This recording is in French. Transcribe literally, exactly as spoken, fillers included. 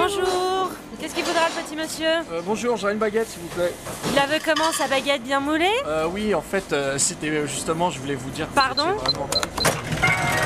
Bonjour. Qu'est-ce qu'il voudra le petit monsieur? euh, Bonjour, j'aurais une baguette s'il vous plaît. Il la veut comment, sa baguette bien moulée? euh, Oui, en fait, euh, c'était justement, je voulais vous dire... que Pardon? c'était vraiment...